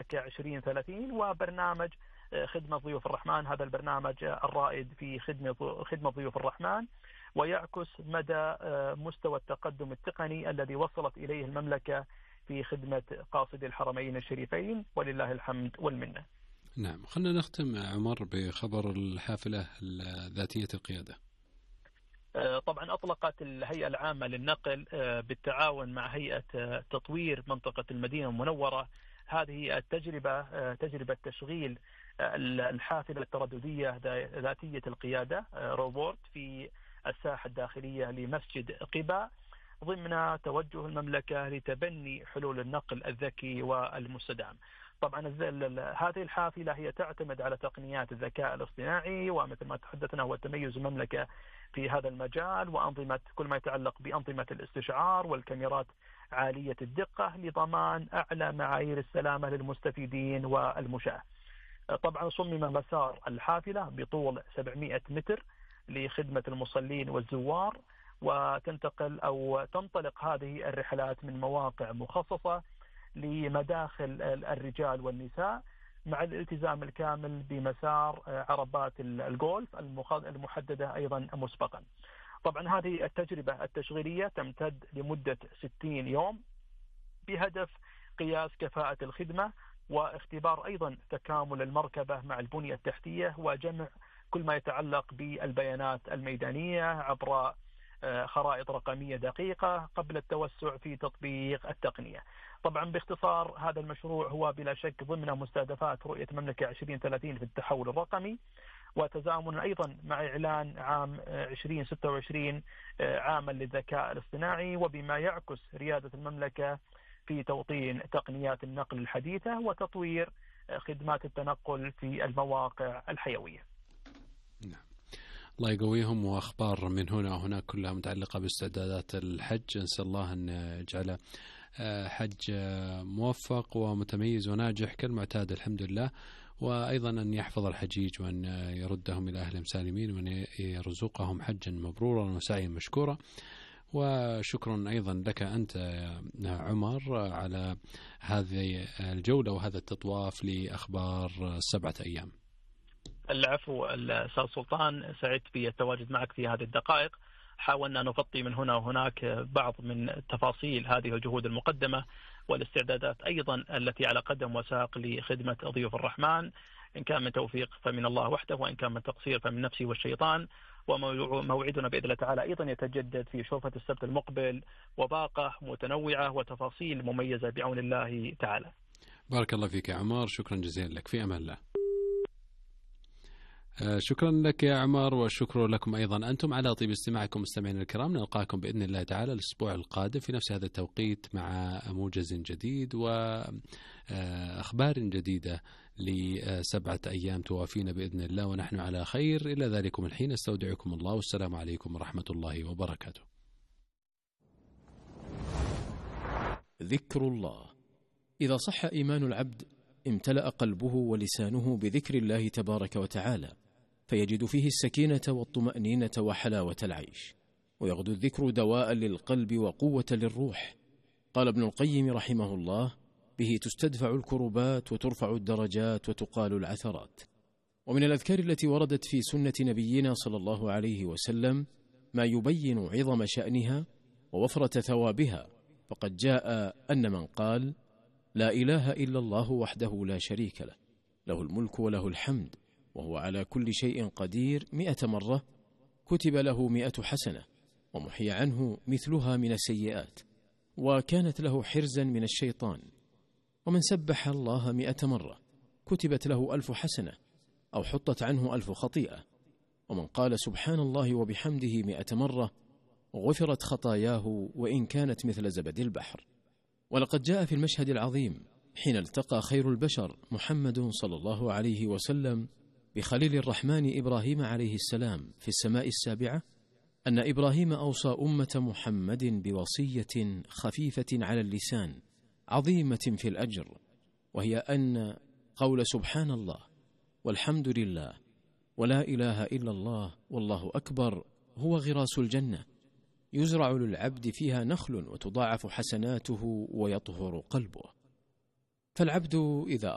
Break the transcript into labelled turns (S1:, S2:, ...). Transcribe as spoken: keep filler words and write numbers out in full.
S1: المملكة عشرين ثلاثين وبرنامج خدمة ضيوف الرحمن. هذا البرنامج الرائد في خدمة خدمة ضيوف الرحمن، ويعكس مدى مستوى التقدم التقني الذي وصلت إليه المملكة في خدمة قاصدي الحرمين الشريفين، ولله الحمد والمنة.
S2: نعم، خلنا نختم عمر بخبر الحافلة ذاتية القيادة.
S1: طبعا أطلقت الهيئة العامة للنقل بالتعاون مع هيئة تطوير منطقة المدينة المنورة هذه التجربة، تجربة تشغيل الحافلة الترددية ذاتية القيادة روبورت في الساحة الداخلية لمسجد قباء، ضمن توجه المملكة لتبني حلول النقل الذكي والمستدام. طبعا هذه الحافلة هي تعتمد على تقنيات الذكاء الاصطناعي، ومثل ما تحدثنا هو تميز المملكة في هذا المجال، وأنظمة كل ما يتعلق بأنظمة الاستشعار والكاميرات عالية الدقة لضمان أعلى معايير السلامة للمستفيدين والمشاة. طبعا صمم مسار الحافلة بطول سبعمائة متر لخدمة المصلين والزوار، وتنتقل أو تنطلق هذه الرحلات من مواقع مخصصة لمداخل الرجال والنساء، مع الالتزام الكامل بمسار عربات الجولف المحددة أيضا مسبقا. طبعا هذه التجربة التشغيلية تمتد لمدة ستين يوم بهدف قياس كفاءة الخدمة، واختبار أيضا تكامل المركبة مع البنية التحتية، وجمع كل ما يتعلق بالبيانات الميدانية عبر خرائط رقمية دقيقة قبل التوسع في تطبيق التقنية. طبعا باختصار هذا المشروع هو بلا شك ضمن مستهدفات رؤية المملكة عشرين ثلاثين في التحول الرقمي، وتزامن أيضا مع إعلان عام عشرين ستة وعشرين عاما للذكاء الاصطناعي، وبما يعكس ريادة المملكة في توطين تقنيات النقل الحديثة وتطوير خدمات التنقل في المواقع الحيوية.
S2: نعم. الله يقويهم، وأخبار من هنا وهناك كلها متعلقة باستعدادات الحج. نسأل الله أن يجعله حج موفق ومتميز وناجح كالمعتاد الحمد لله، وأيضا أن يحفظ الحجيج وأن يردهم إلى أهلهم سالمين، وأن يرزقهم حجا مبرورا وسعيا مشكورا. وشكرا أيضا لك أنت يا عمر على هذه الجولة وهذا التطواف لأخبار السبعة أيام.
S1: العفو الأستاذ سلطان، سعدت بالتواجد معك في هذه الدقائق. حاولنا نغطي من هنا وهناك بعض من تفاصيل هذه الجهود المقدمة والاستعدادات أيضا التي على قدم وساق لخدمة ضيوف الرحمن، إن كان من توفيق فمن الله وحده، وإن كان من تقصير فمن نفسه والشيطان. وموعدنا بإذن الله تعالى أيضا يتجدد في شرفة السبت المقبل، وباقة متنوعة وتفاصيل مميزة بعون الله تعالى.
S2: بارك الله فيك يا عمر، شكرا جزيلا لك، في أمان الله. شكرا لك يا عمر، والشكر لكم أيضا أنتم على طيب استماعكم. مستمعينا الكرام، نلقاكم بإذن الله تعالى الأسبوع القادم في نفس هذا التوقيت مع موجز جديد وأخبار جديدة لسبعة أيام توافينا بإذن الله، ونحن على خير. إلى ذلكم الحين استودعكم الله، والسلام عليكم ورحمة الله وبركاته.
S3: ذكر الله. إذا صح إيمان العبد امتلأ قلبه ولسانه بذكر الله تبارك وتعالى، فيجد فيه السكينة والطمأنينة وحلاوة العيش، ويغدو الذكر دواء للقلب وقوة للروح. قال ابن القيم رحمه الله: به تستدفع الكربات وترفع الدرجات وتقال العثرات. ومن الأذكار التي وردت في سنة نبينا صلى الله عليه وسلم ما يبين عظم شأنها ووفرة ثوابها، فقد جاء أن من قال: لا إله إلا الله وحده لا شريك له، له الملك وله الحمد وهو على كل شيء قدير، مئة مرة كتب له مئة حسنة، ومحي عنه مثلها من السيئات، وكانت له حرزا من الشيطان. ومن سبح الله مئة مرة كتبت له ألف حسنة أو حطت عنه ألف خطيئة. ومن قال سبحان الله وبحمده مئة مرة غفرت خطاياه وإن كانت مثل زبد البحر. ولقد جاء في المشهد العظيم حين التقى خير البشر محمد صلى الله عليه وسلم بخليل الرحمن إبراهيم عليه السلام في السماء السابعة، أن إبراهيم أوصى أمة محمد بوصية خفيفة على اللسان عظيمة في الأجر، وهي أن قول سبحان الله والحمد لله ولا إله إلا الله والله أكبر هو غراس الجنة، يزرع للعبد فيها نخل وتضاعف حسناته ويطهر قلبه. فالعبد إذا